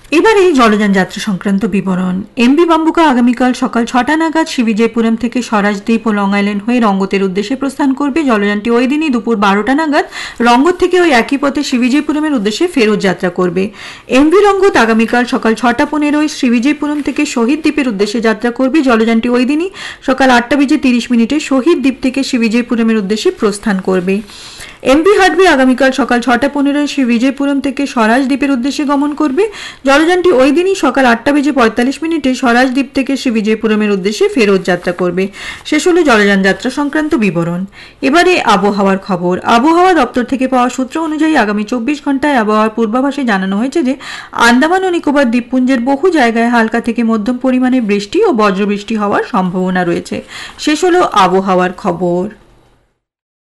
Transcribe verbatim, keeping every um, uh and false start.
এবারে জলযান যাত্রা সংক্রান্ত বিবরণ। এমবি বাম্বুকা আগামীকাল সকাল ছটা নাগাদ শিবিজয়পুরম থেকে স্বরাজদ্বীপ ও লং আইল্যান্ড হয়ে রঙ্গতের উদ্দেশ্যে প্রস্থান করবে। জলযানটি ওই দিনই দুপুর বারোটা নাগাদ রঙ্গত থেকে ওই একই পথে শিবিজয়পুরমের উদ্দেশ্যে ফেরত যাত্রা করবে। এমভি রঙ্গত আগামীকাল সকাল ছটা পনেরোয় শিবিজয়পুরম থেকে শহীদ দ্বীপের উদ্দেশ্যে যাত্রা করবে। জলযানটি ওই দিনই সকাল আটটা বেজে তিরিশ মিনিটে শহীদ দ্বীপ থেকে শিবিজয়পুরমের উদ্দেশ্যে প্রস্থান করবে। এমভি হাটবি আগামীকাল সকাল ছটা পনেরোয় শিবিজয়পুরম থেকে স্বরাজ দ্বীপের উদ্দেশ্যে গমন করবে। জলযানটি ওই দিনই সকাল আটটা বেজে পঁয়তাল্লিশ মিনিটে স্বরাজ দ্বীপ থেকে শিবিজয়পুরমের উদ্দেশ্যে ফেরত যাত্রা করবে। শেষ হলো জলযান যাত্রা সংক্রান্ত বিবরণ। এবারে আবহাওয়ার খবর। আবহাওয়া দপ্তর থেকে পাওয়া সূত্র অনুযায়ী আগামী চব্বিশ ঘন্টায় আবহাওয়ার পূর্বাভাসে জানানো হয়েছে যে আন্দামান ও নিকোবর দ্বীপপুঞ্জের বহু জায়গায় হালকা থেকে মধ্যম পরিমাণে বৃষ্টি ও বজ্রবৃষ্টি হওয়ার সম্ভাবনা রয়েছে। শেষ হলো আবহাওয়ার খবর।